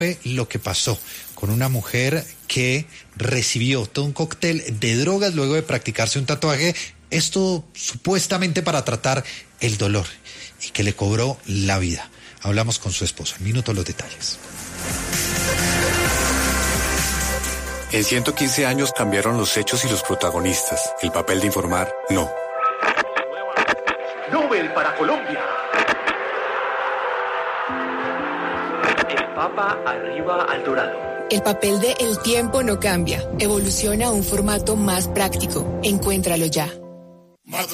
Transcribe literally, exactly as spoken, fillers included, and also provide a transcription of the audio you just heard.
Fue lo que pasó con una mujer que recibió todo un cóctel de drogas luego de practicarse un tatuaje, esto supuestamente para tratar el dolor, y que le cobró la vida. Hablamos con su esposo. En minutos los detalles. En ciento quince años cambiaron los hechos y los protagonistas. El papel de informar, no. Nobel para Colombia. El Papa arriba al dorado. El papel de El Tiempo no cambia. Evoluciona a un formato más práctico. Encuéntralo ya.